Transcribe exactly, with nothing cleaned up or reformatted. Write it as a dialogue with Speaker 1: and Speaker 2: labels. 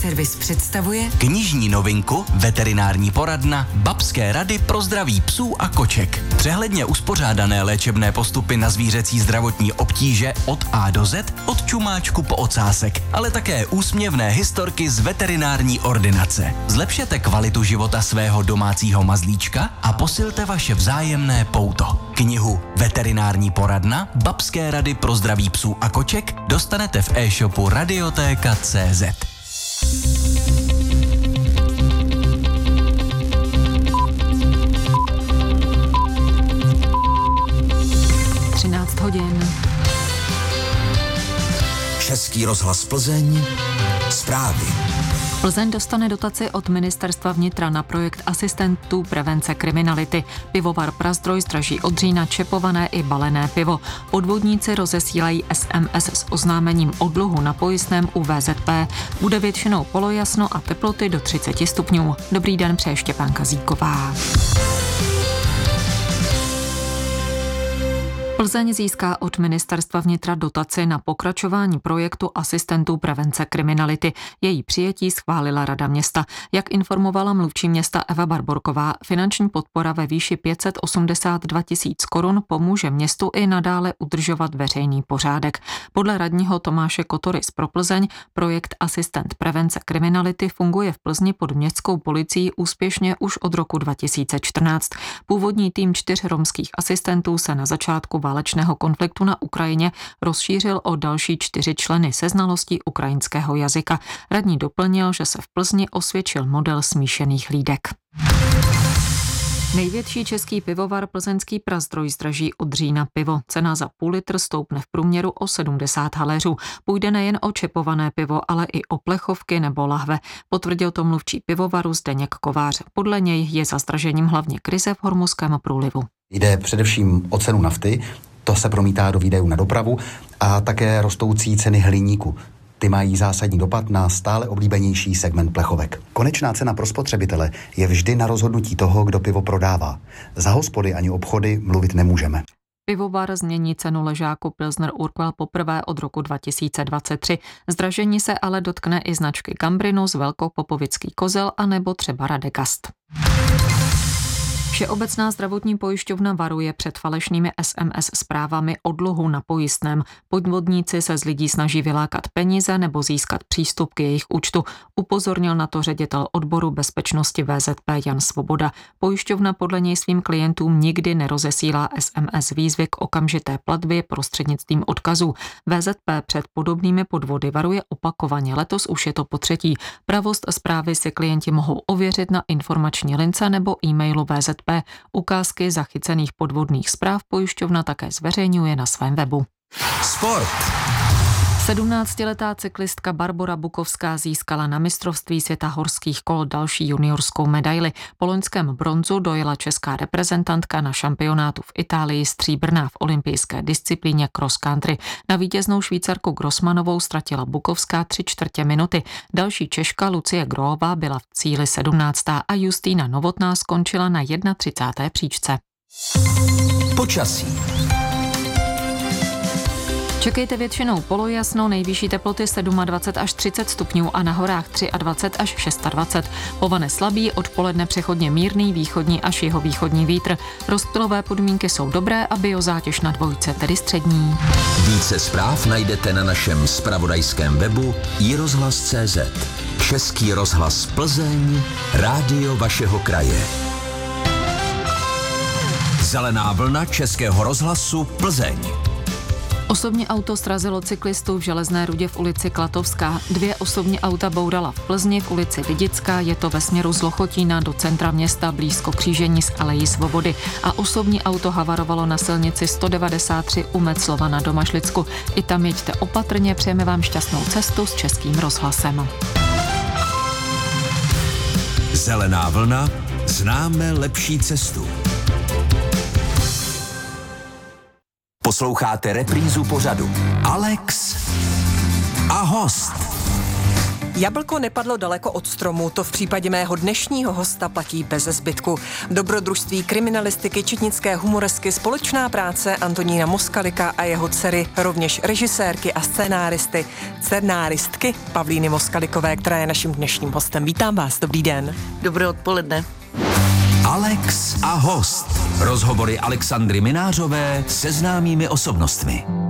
Speaker 1: Servis představuje
Speaker 2: knižní novinku Veterinární poradna Babské rady pro zdraví psů a koček. Přehledně uspořádané léčebné postupy na zvířecí zdravotní obtíže od A do Z, od čumáčku po ocásek, ale také úsměvné historky z veterinární ordinace. Zlepšete kvalitu života svého domácího mazlíčka a posilte vaše vzájemné pouto. Knihu Veterinární poradna Babské rady pro zdraví psů a koček dostanete v e-shopu Radiotéka tečka cé zet.
Speaker 3: třináct hodin.
Speaker 4: Český rozhlas Plzeň. Zprávy.
Speaker 3: Plzeň dostane dotaci od Ministerstva vnitra na projekt asistentů prevence kriminality. Pivovar Prazdroj zdraží od října čepované i balené pivo. Podvodníci rozesílají es em es s oznámením o dluhu na pojistném u vé zet pé. Bude většinou polojasno a teploty do třicet stupňů. Dobrý den, přeje Štěpánka Zíková. Plzeň získá od Ministerstva vnitra dotaci na pokračování projektu asistentů prevence kriminality. Její přijetí schválila Rada města. Jak informovala mluvčí města Eva Barborková, finanční podpora ve výši pět set osmdesát dva tisíc korun pomůže městu i nadále udržovat veřejný pořádek. Podle radního Tomáše Kotory z Pro Plzeň projekt asistent prevence kriminality funguje v Plzni pod městskou policií úspěšně už od roku dva tisíce čtrnáct. Původní tým čtyř romských asistentů se na začátku válečného konfliktu na Ukrajině rozšířil o další čtyři členy se znalostí ukrajinského jazyka. Radní doplnil, že se v Plzni osvědčil model smíšených hlídek. Největší český pivovar plzeňský Prazdroj zdraží od října pivo. Cena za půl litr stoupne v průměru o sedmdesát haléřů. Půjde nejen o čepované pivo, ale i o plechovky nebo lahve. Potvrdil to mluvčí pivovaru Zdeněk Kovář. Podle něj je za zdražením hlavně krize v Hormuzském průlivu.
Speaker 5: Jde především o cenu nafty, to se promítá do výdajů na dopravu a také rostoucí ceny hliníku. Ty mají zásadní dopad na stále oblíbenější segment plechovek. Konečná cena pro spotřebitele je vždy na rozhodnutí toho, kdo pivo prodává. Za hospody ani obchody mluvit nemůžeme.
Speaker 3: Pivovar změní cenu ležáku Pilsner Urquell poprvé od roku dva tisíce dvacet tři. Zdražení se ale dotkne i značky Gambrinus, Velkopopovický kozel a nebo třeba Radegast. Všeobecná zdravotní pojišťovna varuje před falešnými es em es zprávami o dluhu na pojistném. Podvodníci se z lidí snaží vylákat peníze nebo získat přístup k jejich účtu. Upozornil na to ředitel odboru bezpečnosti vé zet pé Jan Svoboda. Pojišťovna podle něj svým klientům nikdy nerozesílá es em es výzvy k okamžité platbě prostřednictvím odkazů. vé zet pé před podobnými podvody varuje opakovaně. Letos už je to potřetí. Pravost zprávy si klienti mohou ověřit na informační lince nebo e-mailu vé zet pé. Ukázky zachycených podvodných zpráv pojišťovna také zveřejňuje na svém webu.
Speaker 4: Sport.
Speaker 3: sedmnáctiletá cyklistka Barbora Bukovská získala na mistrovství světa horských kol další juniorskou medaili. Po loňském bronzu dojela česká reprezentantka na šampionátu v Itálii stříbrná v olympijské disciplíně cross country. Na vítěznou Švýcarku Grossmanovou ztratila Bukovská tři čtvrtě minuty. Další Češka Lucie Groová byla v cíli sedmnáctá a Justýna Novotná skončila na třicáté první příčce.
Speaker 4: Počasí.
Speaker 3: Čekejte většinou polojasno, nejvyšší teploty dvacet sedm až třicet stupňů a na horách dvacet tři až dvacet šest. Povane slabý, odpoledne přechodně mírný, východní až jihovýchodní vítr. Rozptylové podmínky jsou dobré a biozátěž na dvojce, tedy střední.
Speaker 4: Více zpráv najdete na našem zpravodajském webu i rozhlas tečka cé zet. Český rozhlas Plzeň, rádio vašeho kraje. Zelená vlna Českého rozhlasu Plzeň.
Speaker 3: Osobní auto srazilo cyklistu v Železné Rudě v ulici Klatovská. Dvě osobní auta bourala v Plzni v ulici Vidická, je to ve směru z Lochotína do centra města blízko křížení s Alejí Svobody. A osobní auto havarovalo na silnici sto devadesát tři u Metzlova na Domažlicku. I tam jeďte opatrně, přejeme vám šťastnou cestu s Českým rozhlasem.
Speaker 4: Zelená vlna, známe lepší cestu. Posloucháte reprízu pořadu Alex a host.
Speaker 1: Jablko nepadlo daleko od stromu, to v případě mého dnešního hosta platí bez zbytku. Dobrodružství kriminalistiky, četnické humoresky, společná práce Antonína Moskalika a jeho dcery, rovněž režisérky a scénáristy, scénáristky Pavlíny Moskalikové, která je naším dnešním hostem. Vítám vás, dobrý den.
Speaker 6: Dobré odpoledne.
Speaker 4: Alex a host. Rozhovory Alexandry Minářové se známými osobnostmi.